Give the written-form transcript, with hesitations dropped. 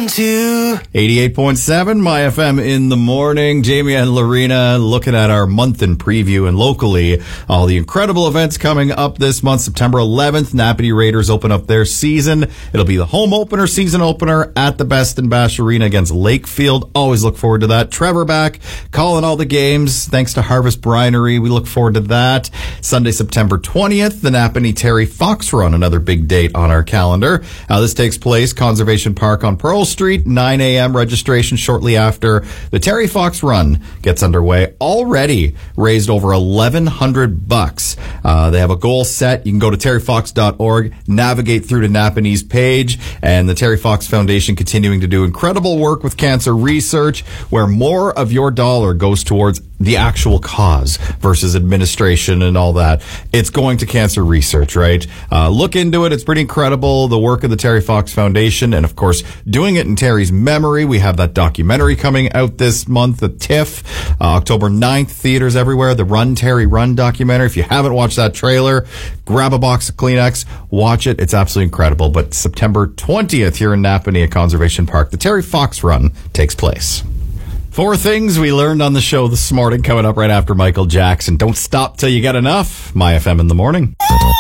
to 88.7 My FM in the morning. Jamie and Lorena looking at our month in preview, and locally, all the incredible events coming up this month. September 11th, Napanee Raiders open up their season. It'll be the home opener, season opener at the Best and Bash Arena against Lakefield. Always look forward to that. Trevor back, calling all the games thanks to Harvest Brinery. We look forward to that. Sunday, September 20th, the Napanee Terry Fox Run, another big date on our calendar. This takes place Conservation Park on Pearl Street, 9 a.m. registration shortly after the Terry Fox Run gets underway. Already raised over $1,100. They have a goal set. You can go to terryfox.org, navigate through to Napanee's page, and the Terry Fox Foundation continuing to do incredible work with cancer research, where more of your dollar goes towards the actual cause versus administration and all that. It's going to cancer research, right? Look into it. It's pretty incredible, the work of the Terry Fox Foundation, and of course, doing it in Terry's memory. We have that documentary coming out this month at TIFF, October 9th, theaters everywhere, the Run Terry Run documentary. If you haven't watched that trailer, grab a box of Kleenex, watch it. It's absolutely incredible. But September 20th here in Napanee at Conservation Park, the Terry Fox Run takes place. 4 things we learned on the show this morning, coming up right after Michael Jackson. Don't stop till you get enough. My FM in the morning.